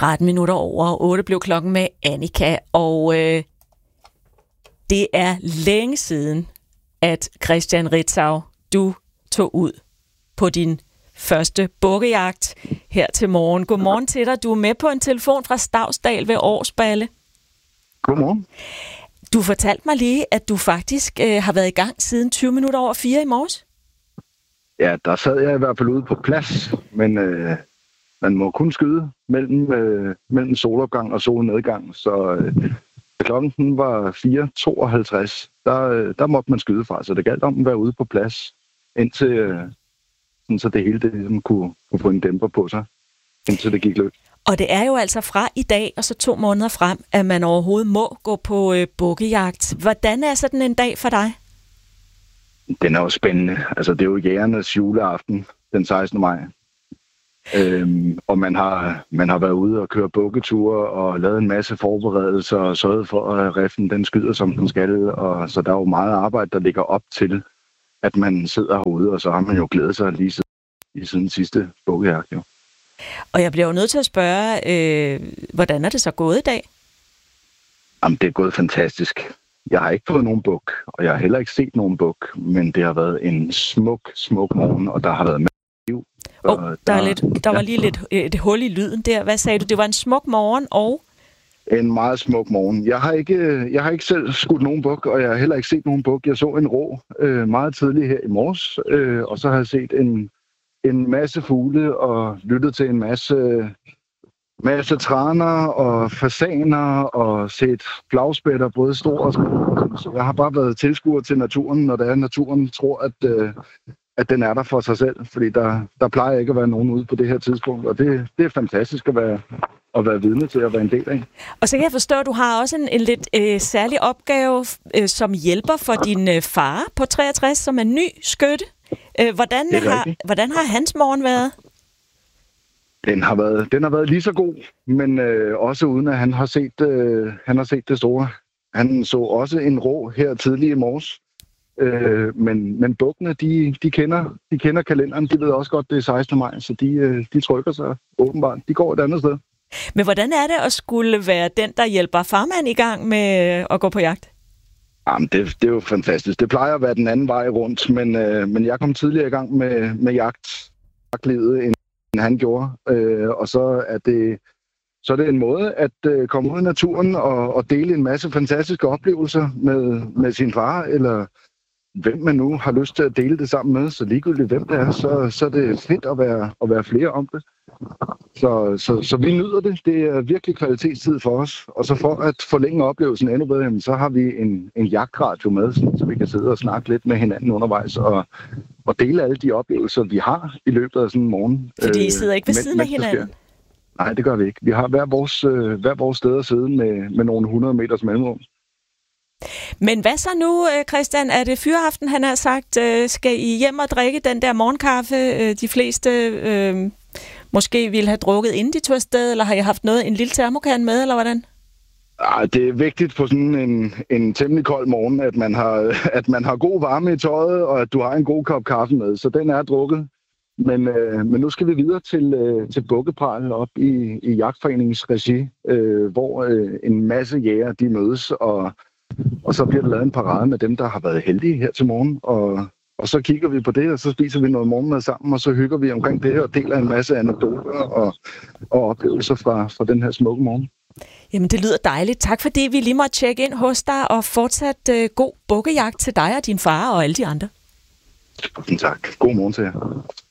13 minutter over 8 blev klokken med Annika, og det er længe siden, at Christian Ritzau, du tog ud på din første bukkejagt her til morgen. Godmorgen til dig. Du er med på en telefon fra Stavsdal ved Årsballe. Godmorgen. Du fortalte mig lige, at du faktisk har været i gang siden 20 minutter over 4 i morges. Ja, der sad jeg i hvert fald ude på plads, men man må kun skyde mellem solopgang og solnedgang, så klokken var 4:52. Der måtte man skyde fra, så det galt om at være ude på plads, indtil så det hele det ligesom kunne få en dæmper på sig, indtil det gik løs. Og det er jo altså fra i dag og så 2 måneder frem, at man overhovedet må gå på bukkejagt. Hvordan er sådan en dag for dig? Den er jo spændende. Altså, det er jo jægernes juleaften den 16. maj. Og man har været ude og køre bukketure og lavet en masse forberedelser og sørget for, at riflen den skyder, som den skal. Og så der er jo meget arbejde, der ligger op til, at man sidder herude, og så har man jo glædet sig lige siden sidste bukkejagt. Jo. Og jeg bliver jo nødt til at spørge, hvordan er det så gået i dag? Jamen, det er gået fantastisk. Jeg har ikke fået nogen buk, og jeg har heller ikke set nogen buk, men det har været en smuk morgen, og der har været liv. Der var lige lidt et hul i lyden der. Hvad sagde du? Det var en smuk morgen og... En meget smuk morgen. Jeg har ikke selv skudt nogen buk, og jeg har heller ikke set nogen buk. Jeg så en rå meget tidligt her i morges, og så har jeg set en masse fugle og lyttet til en masse traner og fasaner og set flagspætter, både store og små. Så jeg har bare været tilskuer til naturen, når det er, naturen tror, at den er der for sig selv. Fordi der plejer ikke at være nogen ude på det her tidspunkt, og det er fantastisk at være vidne til at være en del af. Og så kan jeg forstå, at du har også en lidt særlig opgave som hjælper for din far på 63, som er ny skytte. Hvordan har hans morgen været? Den har været lige så god, men også uden at han har set det store. Han så også en rå her tidlig i morges. Men bukkene, de kender kalenderen. De ved også godt, det er 16. maj, så de trykker sig åbenbart. De går et andet sted. Men hvordan er det at skulle være den, der hjælper farmand i gang med at gå på jagt? Jamen, det er jo fantastisk. Det plejer at være den anden vej rundt, men jeg kom tidligere i gang med jagtlivet, end han gjorde. Og så er det en måde at komme ud i naturen og dele en masse fantastiske oplevelser med sin far, eller hvem man nu har lyst til at dele det sammen med. Så ligegyldigt hvem det er, så er det fedt at være flere om det. Så vi nyder det. Det er virkelig kvalitetstid for os. Og så for at forlænge oplevelsen endnu bedre, så har vi en jagtradio med, så vi kan sidde og snakke lidt med hinanden undervejs og dele alle de oplevelser, vi har i løbet af sådan en morgen. Fordi I sidder ikke ved siden af hinanden? Nej, det gør vi ikke. Vi har hver vores sted at sidde med nogle 100 meters mellemrum. Men hvad så nu, Christian? Er det fyraften, han har sagt? Skal I hjem og drikke den der morgenkaffe? De fleste måske ville have drukket, inden de tog afsted, eller har I haft en lille termokan med, eller hvordan? Det er vigtigt på sådan en temmelig kold morgen, at man har god varme i tøjet, og at du har en god kop kaffe med. Så den er drukket. Men nu skal vi videre til Bukkepral op i Jagtforeningens regi, hvor en masse jæger de mødes, og så bliver der lavet en parade med dem, der har været heldige her til morgen. Og så kigger vi på det, og så spiser vi noget morgenmad sammen, og så hygger vi omkring det og deler en masse anekdoter og oplevelser fra den her smukke morgen. Jamen, det lyder dejligt. Tak fordi vi lige måtte tjekke ind hos dig, og fortsat god bukkejagt til dig og din far og alle de andre. Tak. God morgen til jer.